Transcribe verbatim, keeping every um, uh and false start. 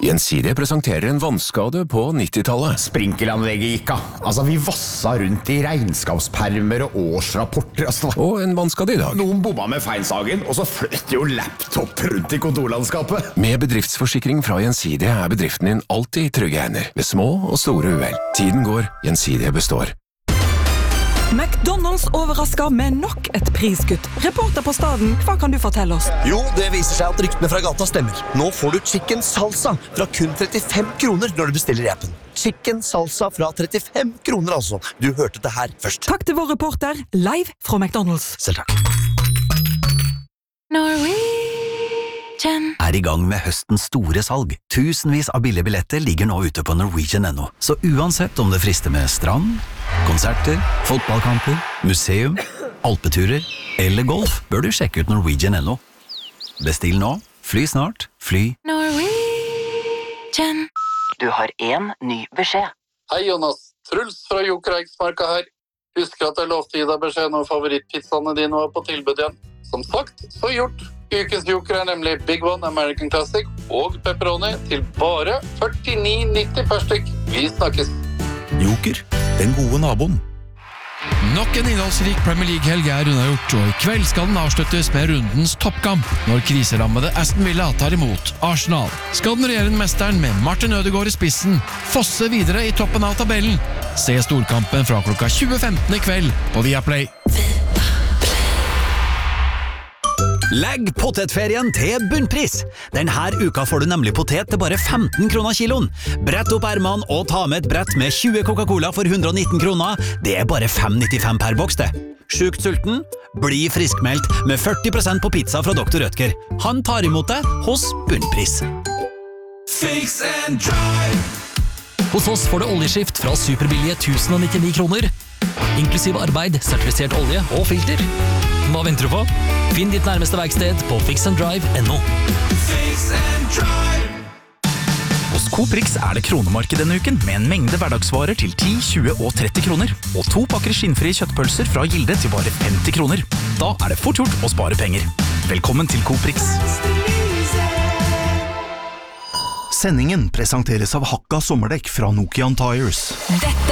Gjensidige presenterer en vannskade på nittitallet. Sprinkelanlegget gikk av. Altså, vi vassa rundt i regnskapspermer og årsrapporter. Altså. Og en vannskade i dag. Noen bomma med feinsagen, og så fløtt jo laptop rundt i kontorlandskapet. Med bedriftsforsikring fra Gjensidige er bedriften din alltid i trygge hender, ved små og store uhell. Tiden går, Gjensidige består. McDonalds overrasker med nok et priskutt. Reporter på staden, hva kan du fortelle oss? Jo, det viser seg at ryktene fra gata stemmer. Nå får du chicken salsa fra kun trettifem kroner når du bestiller i appen. Chicken salsa fra trettifem kroner altså. Du hørte det her først. Takk til vår reporter, live fra McDonalds. Selv takk. Norwegian er i gang med høstens store salg. Tusenvis av billige billetter ligger nå ute på Norwegian punktum no. Så uansett om det frister med strand, konserter, fotballkamper, museum, alpeturer eller golf, bør du sjekke ut Norwegian punktum no. Bestill nå, fly snart, fly Norwegian. Du har en ny beskjed. Hei Jonas, Truls fra Joker Eiksmarka her. Husker at jeg lovte å gi deg beskjed når favorittpizzaene dine var på tilbud igjen. Som sagt, så gjort. Ukens Joker er nemlig Big One American Classic og pepperoni til bare førtini nitti per stykk. Vi snakkes. Joker, den gode naboen. Nok en innholdsrik Premier League-helg er unnagjort, og i kveld skal den avsluttes med rundens toppkamp, når kriserammede Aston Villa tar imot Arsenal. Skal den regjerende mesteren med Martin Ødegaard i spissen fosse videre i toppen av tabellen? Se storkampen fra klokka tjue femten i kveld på Viaplay. Legg potetferien til bunnpris! Denne uka får du nemlig potet til bare femten kroner kiloen. Brett opp ermene og ta med et brett med tjue Coca-Cola for hundre og nitten kroner. Det er bare fem nittifem per boks det. Sjukt sulten? Bli friskmeldt med førti prosent på pizza fra doktor Rødtger. Han tar imot deg hos bunnpris. Fix and drive. Hos oss får du oljeskift fra superbillige tusen og nittini kroner. Inklusiv arbeid, sertifisert olje og filter. Hva venter du på? Finn ditt nærmeste verksted på fix and drive punktum no. Fix and drive. Hos Coprix er det kronemarked denne uken, med en mengde hverdagsvarer til ti, tjue og tretti kroner. Og to pakker skinnfrie kjøttpølser fra Gilde til bare femti kroner. Da er det fort gjort å spare penger. Velkommen til Coprix. Sendingen presenteres av Hakka sommerdekk fra Nokian Tires. Dette